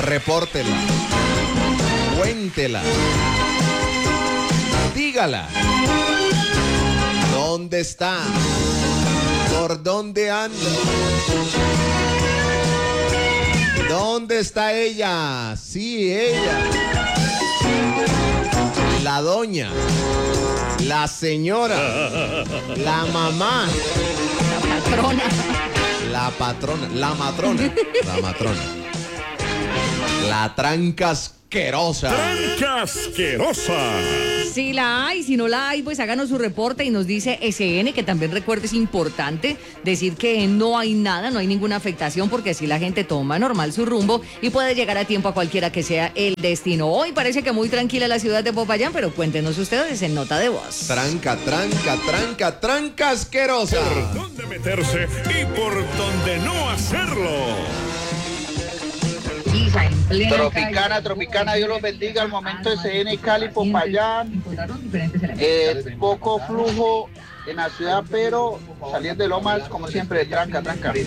repórtela, cuéntela, dígala. ¿Dónde está? ¿Por dónde anda? ¿Dónde está ella? Sí, ella. La doña, la señora, la mamá, La patrona. la patrona, la matrona, la matrona, la tranca asquerosa. ¡Tranca asquerosa! Si la hay, si no la hay, pues háganos su reporte y nos dice SN, que también recuerde, es importante decir que no hay nada, no hay ninguna afectación, porque así la gente toma normal su rumbo y puede llegar a tiempo a cualquiera que sea el destino. Hoy parece que muy tranquila la ciudad de Popayán, pero cuéntenos ustedes en nota de voz. Tranca, tranca, tranca, tranca asquerosa. Por dónde meterse y por dónde no hacerlo. Tropicana, Dios los bendiga. Al momento de CN Cali, Popayán, poco flujo en la ciudad, pero saliendo de Lomas, como siempre, tranca.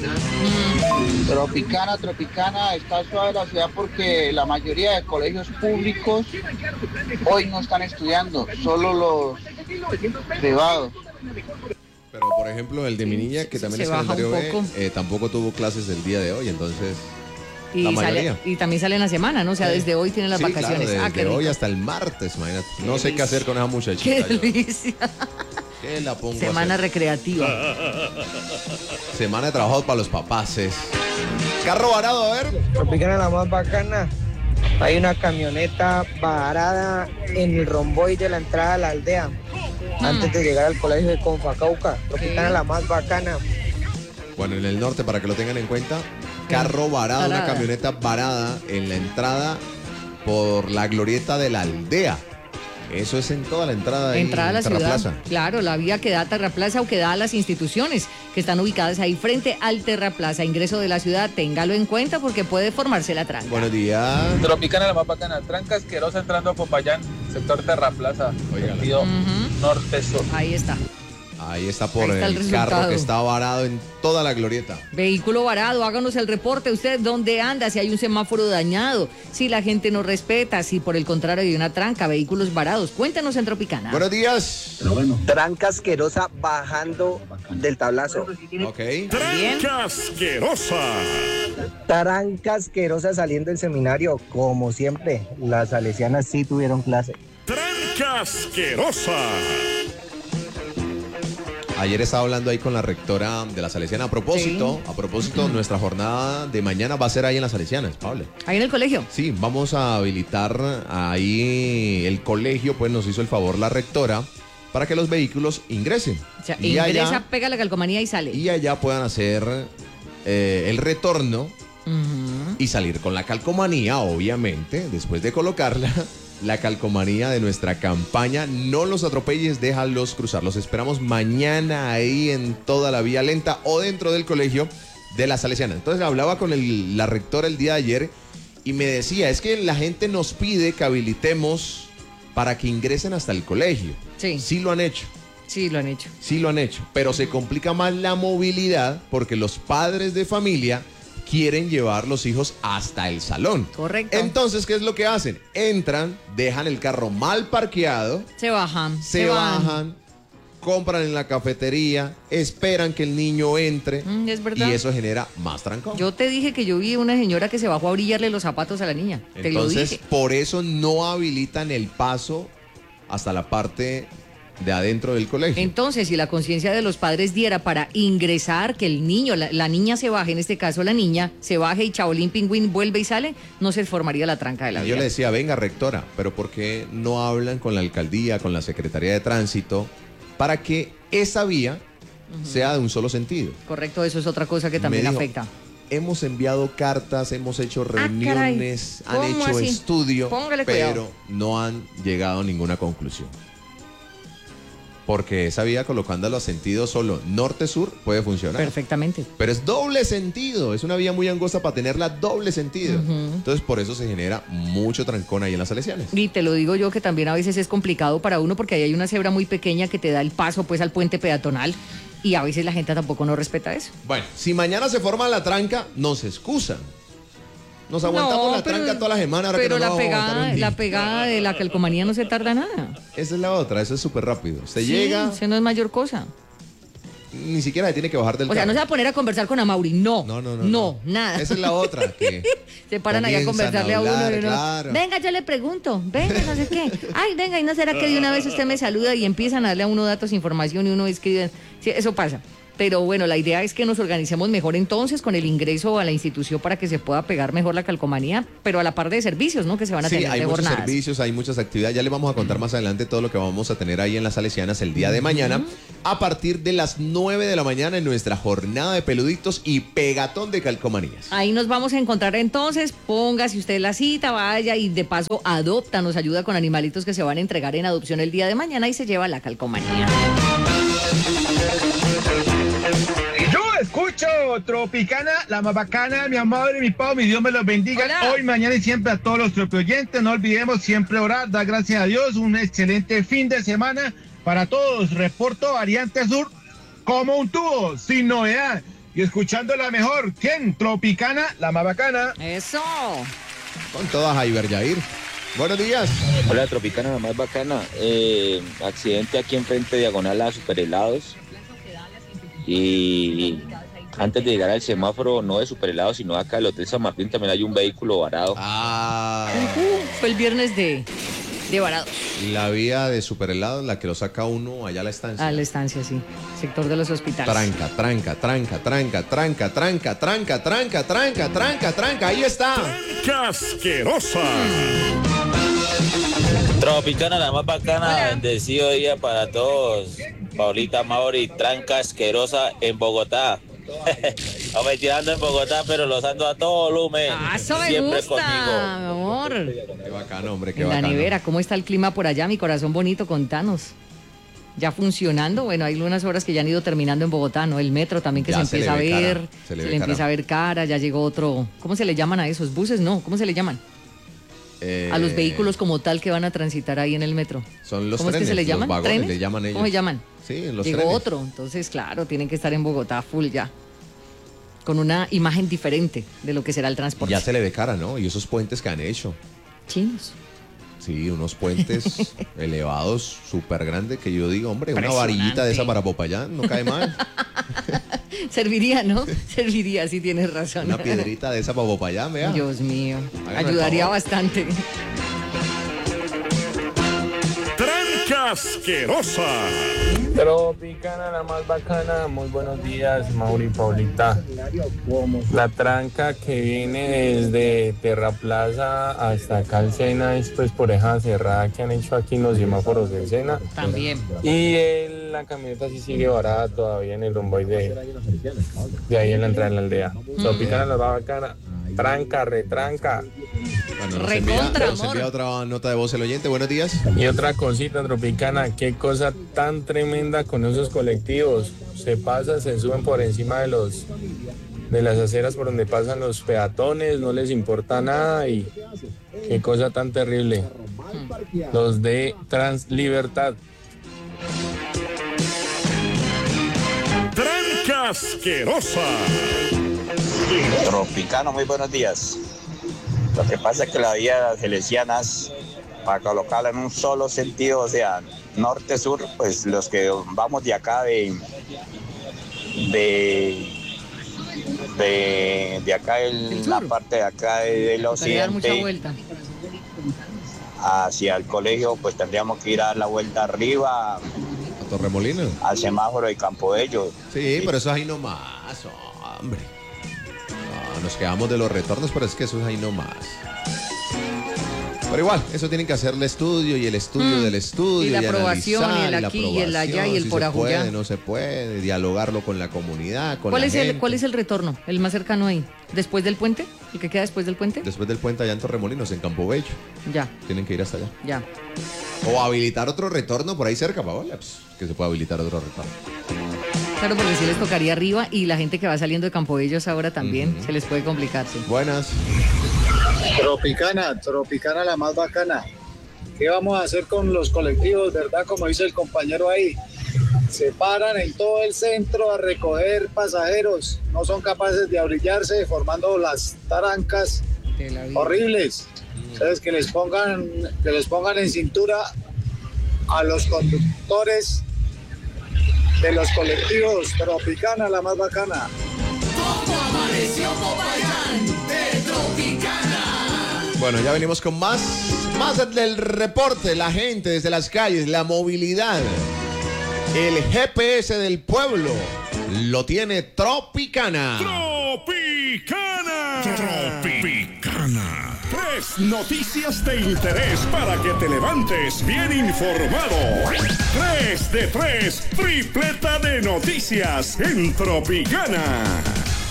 Tropicana, está suave la ciudad porque la mayoría de colegios públicos hoy no están estudiando, solo los privados. Pero por ejemplo, el de mi niña, que también Se es baja calendario un B, tampoco tuvo clases el día de hoy, entonces... Y, La mayoría. y también sale en la semana, ¿no? O sea, Sí. desde hoy tienen las Sí, vacaciones. claro, Qué desde hoy rico. hasta el martes, imagínate. No sé qué hacer con esa muchachita. Qué yo. delicia. ¿Qué la pongo a Semana hacer? recreativa. Semana de trabajo para los papaces. Carro varado, a ver. Tropicana la más bacana. Hay una camioneta varada en el romboy de la entrada a la aldea. Antes de llegar al colegio de Confacauca. Tropicana la más bacana. Bueno, en el norte, para que lo tengan en cuenta, carro varado, una Parada. camioneta varada en la entrada por la glorieta de la aldea. Eso es en toda la entrada ahí, Entrada a la en ciudad. Terraplaza. Claro, la vía que da a Terraplaza o que da a las instituciones que están ubicadas ahí frente al Terraplaza. Ingreso de la ciudad, téngalo en cuenta porque puede formarse la tranca. Buenos días. Tropicana la más bacana, tranca asquerosa entrando a Popayán, sector Terraplaza, Óigala. sentido Ujú. norte-sur. Ahí está. Ahí está por Ahí está el el carro resultado. que está varado en toda la glorieta. Vehículo varado, háganos el reporte. Usted, ¿dónde anda? Si hay un semáforo dañado, si la gente no respeta, si por el contrario hay una tranca, vehículos varados. Cuéntanos en Tropicana. Buenos días. Tranca asquerosa bajando del tablazo. Ok. ¡Tranca asquerosa! Tranca asquerosa saliendo del seminario. Como siempre, las salesianas sí tuvieron clase. ¡Tranca asquerosa! Ayer estaba hablando ahí con la rectora de la Salesiana. A propósito, nuestra jornada de mañana va a ser ahí en las Salesianas, Pablo. Ahí en el colegio. Sí, vamos a habilitar ahí el colegio, pues nos hizo el favor la rectora para que los vehículos ingresen. O sea, y ingresa, allá, pega la calcomanía y sale. y allá puedan hacer el retorno Ujú. y salir con la calcomanía, obviamente, después de colocarla, la calcomanía de nuestra campaña. No los atropelles, déjalos cruzar. Los esperamos mañana ahí en toda la vía lenta o dentro del colegio de la Salesiana. Entonces hablaba con la rectora el día de ayer y me decía, es que la gente nos pide que habilitemos para que ingresen hasta el colegio. Sí. Sí lo han hecho. Sí, lo han hecho. Sí lo han hecho, pero se complica más la movilidad porque los padres de familia quieren llevar los hijos hasta el salón. Correcto. Entonces, ¿qué es lo que hacen? Entran, dejan el carro mal parqueado, Se bajan. se van. bajan, compran en la cafetería, esperan que el niño entre Es verdad. y eso genera más trancón. Yo te dije que yo vi una señora que se bajó a brillarle los zapatos a la niña. Te lo Entonces, dije. por eso no habilitan el paso hasta la parte de adentro del colegio. Entonces, si la conciencia de los padres diera para ingresar, que el niño, la niña se baje, en este caso la niña, se baje y Chaolín Pingüín vuelve y sale, no se formaría la tranca de la Yo vida. le decía, venga rectora, pero ¿por qué no hablan con la alcaldía, con la Secretaría de Tránsito, para que esa vía sea de un solo sentido? Correcto, eso es otra cosa que también Me dijo, afecta. Hemos enviado cartas, hemos hecho caray. reuniones, han ¿Cómo hecho así? estudio, Póngale pero cuidado. no han llegado a ninguna conclusión. Porque esa vía colocándola a sentido solo norte-sur puede funcionar. Perfectamente. Pero es doble sentido, es una vía muy angosta para tenerla doble sentido. Entonces por eso se genera mucho trancón ahí en las Salesianas. Y te lo digo yo que también a veces es complicado para uno porque ahí hay una cebra muy pequeña que te da el paso pues al puente peatonal y a veces la gente tampoco no respeta eso. Bueno, si mañana se forma la tranca, nos excusan. Nos aguantamos la tranca toda la semana. Ahora pero que no nos vamos a aguantar un día. la pegada de la calcomanía no se tarda nada. Esa es la otra, eso es súper rápido. Usted Sí, llega, eso no es mayor cosa. ni siquiera se tiene que bajar del O sea, carro. no se va a poner a conversar con Amaury, no. No, nada. Esa es la otra, que Se paran ahí a comienzan conversarle a uno hablar, y uno, claro. venga, yo le pregunto, venga, no sé qué. Ay, venga, ¿y no será que de una vez usted me saluda y empiezan a darle a uno datos, información y uno escribe? Sí, eso pasa. Pero bueno, la idea es que nos organicemos mejor entonces con el ingreso a la institución para que se pueda pegar mejor la calcomanía, pero a la par de servicios, ¿no? Que se van a Sí, tener hay de muchos jornadas. servicios, hay muchas actividades. Ya le vamos a contar más adelante todo lo que vamos a tener ahí en las Salesianas el día de mañana, a partir de las 9 de la mañana en nuestra jornada de peluditos y pegatón de calcomanías. Ahí nos vamos a encontrar entonces, póngase usted la cita, vaya y de paso adopta, nos ayuda con animalitos que se van a entregar en adopción el día de mañana y se lleva la calcomanía. Yo escucho Tropicana, la más bacana, mi amor y mi pavo, mi Dios me los bendiga. Hola. Hoy, mañana y siempre a todos los tropioyentes. No olvidemos siempre orar, dar gracias a Dios. Un excelente fin de semana para todos. Reporto Variante Sur como un tubo, sin novedad. Y escuchando la mejor, ¿quién? Tropicana, la más bacana. Eso. Con todas, Jaiber Yair. Buenos días. Hola, Tropicana, la más bacana. Accidente aquí enfrente, diagonal a Superhelados. Y antes de llegar al semáforo, no de Superhelados, sino acá del Hotel San Martín, también hay un vehículo varado. Fue el viernes de Varados. La vía de Superhelados, la que lo saca uno allá a la estancia. A la estancia, sí. Sector de los hospitales. Tranca, tranca, tranca, tranca, tranca, tranca, tranca, tranca, tranca, tranca, tranca. Ahí está. Casquerosa. Tropicana, la más bacana. Hola. Bendecido día para todos. Paulita Mauri, tranca asquerosa en Bogotá. Hombre, tirando en Bogotá, pero los ando a todo volumen. Ah, eso me Siempre gusta, conmigo. mi amor. Qué bacano, hombre, qué En la bacano. nevera, ¿cómo está el clima por allá, mi corazón bonito? Contanos. ¿Ya funcionando? Bueno, hay unas horas que ya han ido terminando en Bogotá, ¿no? El metro también que Ya se empieza a le ve ver, cara, se le se ve le empieza cara. a ver cara, ya llegó otro, ¿cómo se le llaman a esos? ¿Buses? No, ¿cómo se le llaman? A los vehículos como tal que van a transitar ahí en el metro. Son los ¿Cómo trenes, es que se le llaman? los vagones, ¿Trenes? le llaman ellos. ¿Cómo se llaman? Sí, los Llegó trenes. otro, entonces claro, tienen que estar en Bogotá full ya. Con una imagen diferente de lo que será el transporte. Ya se le ve cara, ¿no? Y esos puentes que han hecho. Chinos. Sí, unos puentes elevados, súper grandes, que yo digo, hombre, una Impresionante. varillita de esa para Popayán, no cae mal. Serviría, ¿no? Serviría, sí tienes razón. Una piedrita de esa para Popayán, vea. Dios mío, Hágame el ayudaría favor. bastante. Tranca asquerosa. Tropicana, la más bacana. Muy buenos días, Mauri y Paulita. La tranca que viene desde Terraplaza hasta acá al Sena es pues por esa cerrada que han hecho aquí en los semáforos del Sena. También. Y la camioneta sí sigue varada todavía en el romboy de ahí en la entrada de la aldea. Tropicana, la más bacana. Tranca, retranca. Bueno, Recontra, nos amor. envía otra nota de voz el oyente. Buenos días. Y otra cosita, Tropicana, qué cosa tan tremenda con esos colectivos. Se pasa, se suben por encima de las aceras por donde pasan los peatones, no les importa nada y qué cosa tan terrible. Los de Translibertad. Tranca asquerosa. Tropicano, muy buenos días. Lo que pasa es que la vía de las Salesianas, para colocarla en un solo sentido, o sea, norte-sur, pues los que vamos de acá de acá en la parte de acá del Tocaría dar mucha occidente vuelta. hacia el colegio, pues tendríamos que ir a dar la vuelta arriba A Torremolinos. al semáforo de Campobello. Sí, pero eso es ahí nomás, hombre. No, nos quedamos de los retornos, pero es que eso es ahí nomás. Pero igual, eso tienen que hacer el estudio y el estudio del estudio. Y la aprobación, analizar, y el aquí, y el allá, y el si por se ajullá. puede, no se puede, dialogarlo con la comunidad, con ¿Cuál la es gente. ¿Cuál es el retorno? El más cercano ahí. ¿Después del puente? ¿El que queda después del puente? Después del puente allá en Torremolinos, en Campobello. Ya, Tienen que ir hasta allá. ya. O habilitar otro retorno por ahí cerca, Paola. Pues, que se pueda habilitar otro retorno. Claro, porque sí les tocaría arriba y la gente que va saliendo de Campobellos ahora también se les puede complicar. Sí. Buenas. Tropicana la más bacana. ¿Qué vamos a hacer con los colectivos, verdad? Como dice el compañero ahí. Se paran en todo el centro a recoger pasajeros. No son capaces de abrillarse, formando las tarancas horribles. Entonces que les pongan en cintura a los conductores de los colectivos Tropicana, la más bacana. ¿Cómo amaneció Popayán de Tropicana? Bueno, ya venimos con más del reporte, la gente desde las calles, la movilidad. El GPS del pueblo lo tiene Tropicana. Tropicana. Tropicana. 3 noticias de interés para que te levantes bien informado. 3 de 3, tripleta de noticias en Tropicana.